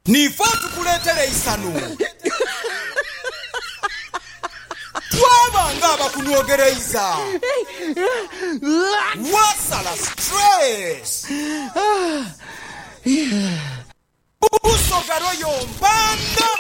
Nifa tukuleetera isano. Twabanga abakunyogereza. Wasala stress. Busogaro yombanda.